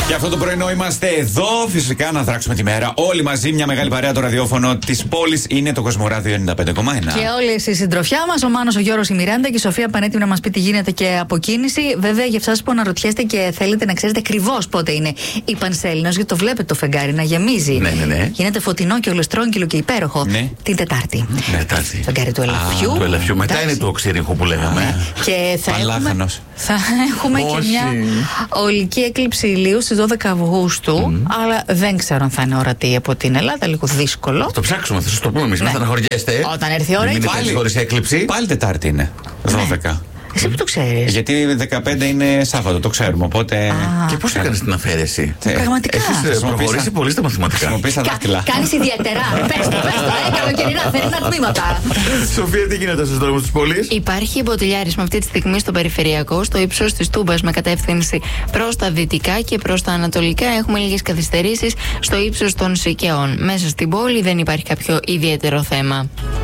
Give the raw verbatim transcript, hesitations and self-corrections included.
Και αυτό το πρωινό είμαστε εδώ, φυσικά να δράξουμε τη μέρα. Όλοι μαζί, μια μεγάλη παρέα, το ραδιόφωνο της πόλης είναι το Κοσμοράδιο ενενήντα πέντε κόμμα ένα. Και όλη η συντροφιά μας, ο Μάνος, ο Γιώργος, η Μιράντα και η Σοφία πανέτοιμη να μας πει τι γίνεται και από κίνηση. Βέβαια, για εσάς που αναρωτιέστε και θέλετε να ξέρετε ακριβώς πότε είναι η Πανσέλινος, γιατί το βλέπετε το φεγγάρι να γεμίζει. Ναι, ναι, ναι. Γίνεται φωτεινό και ολοστρόγγυλο και υπέροχο. Ναι. Την Τετάρτη. Τετάρτη. Φεγγάρι του Ελαφιού. Του Ελαφιού. Μετά είναι το Ξύριχο που λέγαμε. Α, και θα έχουμε, θα έχουμε και μια ολική έκλειψη ηλίου στις δώδεκα Αυγούστου. Mm. Αλλά δεν ξέρω αν θα είναι ορατή από την Ελλάδα. Λίγο δύσκολο. Θα το ψάξουμε, θα σας το πούμε εμείς. Ναι. Μην στεναχωριέστε. Όταν έρθει η ώρα, μην μείνετε χωρίς έκλειψη. Πάλι Τετάρτη είναι. δώδεκα. Ναι. Εσύ που το ξέρεις? Γιατί δεκαπέντε είναι Σάββατο, το ξέρουμε. Οπότε. Α, και πώς έκανες την αφαίρεση? Πραγματικά. Έχεις προχωρήσει πολύ στα μαθηματικά. Χρησιμοποίησα δάχτυλα. Κάνεις ιδιαίτερα. Πες το, πες το. Ε, καλοκαιρινά, θερινά τμήματα. Σοφία, τι γίνεται στους δρόμους της πόλης? Υπάρχει μποτιλιάρισμα αυτή τη στιγμή στο περιφερειακό, στο ύψος της Τούμπας, με κατεύθυνση προς τα δυτικά και προς τα ανατολικά. Έχουμε λίγες καθυστερήσεις στο ύψος των Σικαιών. Μέσα στην πόλη δεν υπάρχει κάποιο ιδιαίτερο θέμα.